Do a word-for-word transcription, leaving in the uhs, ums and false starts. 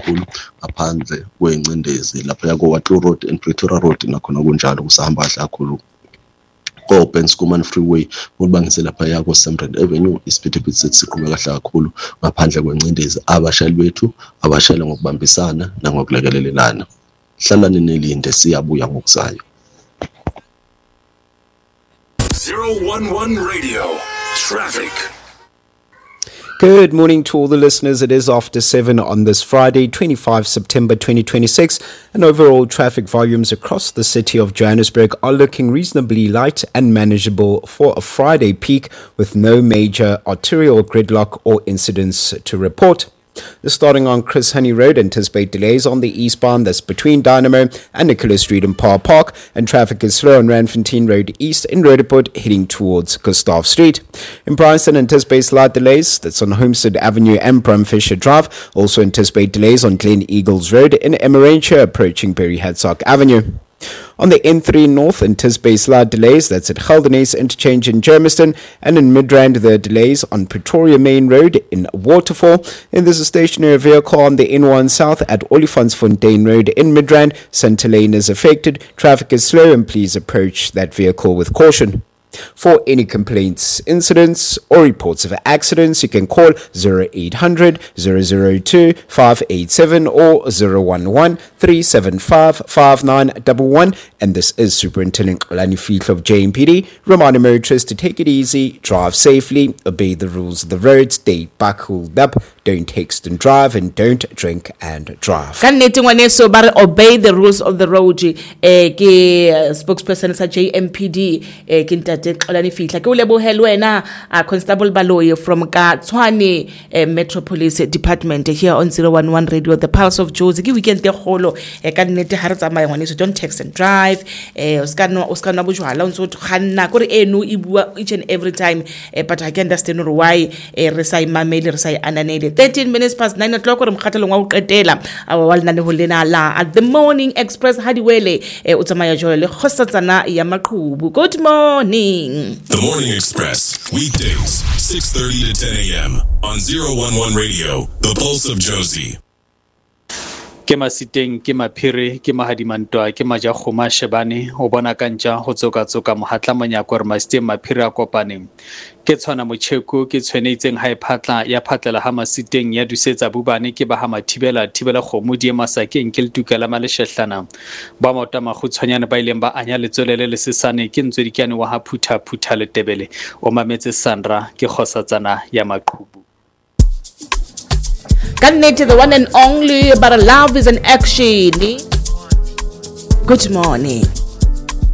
kakhulu ngaphandle kwengcindezi lapha yako Watlo Road and Pretoria Road nakhona kunjalo kusahamba kahle kakhulu ko-Open Schoeman Freeway ulibangise lapha yako Samrand Avenue isiphithiphithi sethi siqhube kahle kakhulu ngaphandle kwengcindezi abashayeli bethu abashayela ngokubambisana nangokulekelelelana hlalani nelinde siyabuya ngokuzayo zero one one Radio Traffic. Good morning to all the listeners. It is after seven on this Friday, twenty-fifth September twenty twenty-six, and overall traffic volumes across the city of Johannesburg are looking reasonably light and manageable for a Friday peak with no major arterial gridlock or incidents to report. Starting on Chris Honey Road, anticipate delays on the eastbound that's between Dynamo and Nicholas Street in Power Park, and traffic is slow on Randfontein Road East in Roodepoort heading towards Gustav Street. In Bryanston, anticipate slight delays that's on Homestead Avenue and Bram Fisher Drive. Also anticipate delays on Glen Eagles Road in Emmarantia approaching Berry Hadsock Avenue. On the N three North, anticipate slight delays that's at Geldenhuys Interchange in Germiston, and in Midrand there are delays on Pretoria Main Road in Waterfall. And there's a stationary vehicle on the N one South at Olifantsfontein Road in Midrand. Centre Lane is affected. Traffic is slow and please approach that vehicle with caution. For any complaints, incidents, or reports of accidents, you can call zero eight hundred, zero zero two, five eight seven or zero one one, three seven five, five nine one one. And this is Superintendent Xolani Fihlo of J M P D, reminding motorists to take it easy, drive safely, obey the rules of the road, stay buckled up, don't text and drive, and don't drink and drive. So, but obey the rules of the road. Eh, ke spokesperson sa J M P D, eh, Xolani Fihlo ke o lebohele wena Constable Baloyi from ka Tshwane uh, Metropolitan Department here on zero one one Radio, the Pulse of Jozi. Ke weekend te kholo e ka nnete ha re tsamaya ngwane, so don't text and drive. Eh o ska no o ska no bojwala o ntse o khanna gore eno e bua each and every time, eh, but I can understand why eh, re sa imamele re sa ananele. thirteen minutes past nine o'clock re mkhatelo ngwa o qetela awa wa lena le ho lena la at the Morning Express Hadiwele eh, o tsamaya jole le khosatsana ya maqhubu. Good morning. The Morning Express, weekdays, six thirty to ten a.m. on zero one one Radio, the Pulse of Jozi. Ke masiteng ke maphiri ke mahadimantwa ke majakgoma shebane o bona kantja ho tsoka tsoka mohatla monyako re masiteng maphiri a kopaneng ke tshwana motjheko ke tshwenetseng ha iphatla ya phatlela ha masiteng ya dusetsa bubane ke ba ha mathibela thibela kgomo di masakeng ke letukela maleshehlana ba mota magutshwanyane ba ileng ba anya letsolele le sesane ke ntswedikane wa ha phutha phutha le tebele o mametse Sandra ke khosatsana ya maqhubu. Kannete, the one and only, but love is an action. Good morning.